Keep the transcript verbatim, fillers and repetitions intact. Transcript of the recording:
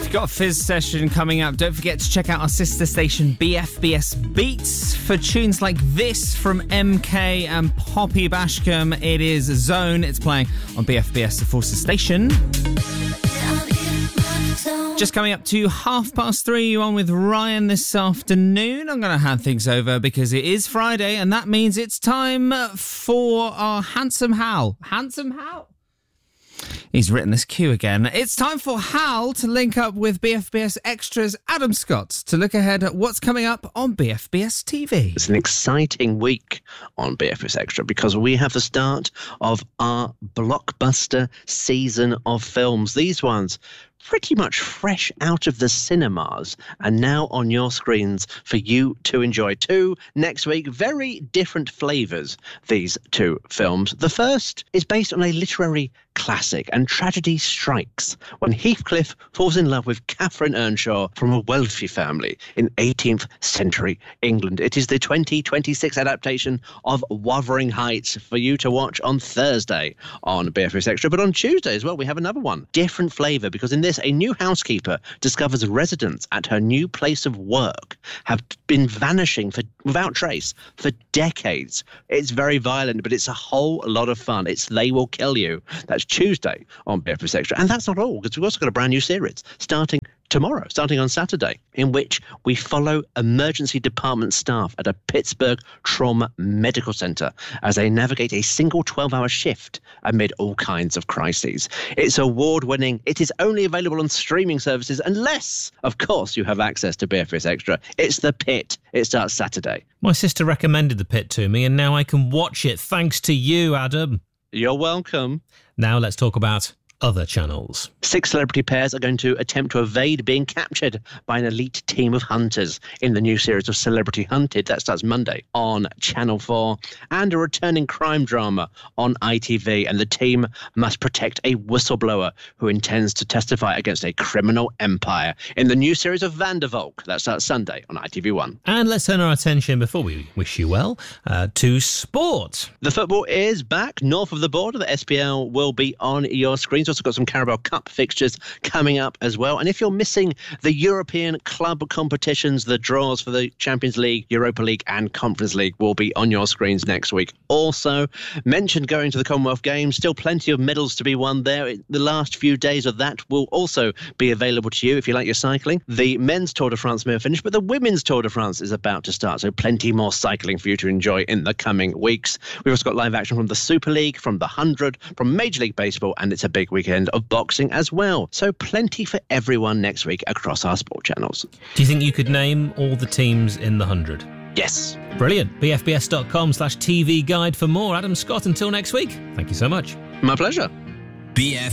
We've got a Fizz session coming up. Don't forget to check out our sister station B F B S Beats for tunes like this from M K and Poppy Bashcom. It is Zone. It's playing on B F B S, the Forces station. Just coming up to half past three, you're on with Ryan this afternoon. I'm going to hand things over because it is Friday, and that means it's time for our Handsome Hal. Handsome Hal? He's written this cue again. It's time for Hal to link up with B F B S Extra's Adam Scott to look ahead at what's coming up on B F B S T V. It's an exciting week on B F B S Extra because we have the start of our blockbuster season of films. These ones pretty much fresh out of the cinemas and now on your screens for you to enjoy. Two next week, very different flavours, these two films. The first is based on a literary classic, and tragedy strikes when Heathcliff falls in love with Catherine Earnshaw from a wealthy family in eighteenth century England. It is the twenty twenty-six adaptation of Wuthering Heights for you to watch on Thursday on B F B S Extra. But on Tuesday as well, we have another one. Different flavour, because in this, a new housekeeper discovers residents at her new place of work have been vanishing for without trace for decades. It's very violent, but it's a whole lot of fun. It's They Will Kill You. That's Tuesday on B F B S Extra. And that's not all, because we've also got a brand new series starting tomorrow, starting on Saturday, in which we follow emergency department staff at a Pittsburgh trauma medical center as they navigate a single twelve-hour shift amid all kinds of crises. It's award-winning. It is only available on streaming services unless, of course, you have access to B F B S Extra. It's The Pit. It starts Saturday. My sister recommended The Pit to me, and now I can watch it thanks to you, Adam. You're welcome. Now let's talk about other channels. Six celebrity pairs are going to attempt to evade being captured by an elite team of hunters in the new series of Celebrity Hunted. That starts Monday on Channel four. And a returning crime drama on I T V. And the team must protect a whistleblower who intends to testify against a criminal empire in the new series of Vandervolk. That starts Sunday on I T V one. And let's turn our attention, before we wish you well, uh, to sport. The football is back north of the border. The S P L will be on your screens. Also got some Carabao Cup fixtures coming up as well. And if you're missing the European club competitions, the draws for the Champions League, Europa League and Conference League will be on your screens next week. Also, mentioned going to the Commonwealth Games, still plenty of medals to be won there. The last few days of that will also be available to you if you like your cycling. The men's Tour de France may have finished, but the women's Tour de France is about to start. So plenty more cycling for you to enjoy in the coming weeks. We've also got live action from the Super League, from the one hundred, from Major League Baseball, and it's a big weekend of boxing as well. So plenty for everyone next week across our sport channels. Do you think you could name all the teams in the one hundred? Yes. Brilliant. B F B S dot com slash T V guide for more. Adam Scott, until next week. Thank you so much. My pleasure. B F